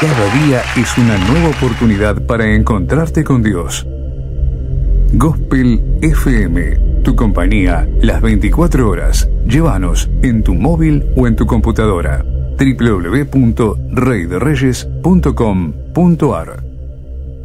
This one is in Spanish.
Cada día es una nueva oportunidad para encontrarte con Dios. Gospel FM, tu compañía las 24 horas. Llévanos en tu móvil o en tu computadora. www.reydereyes.com.ar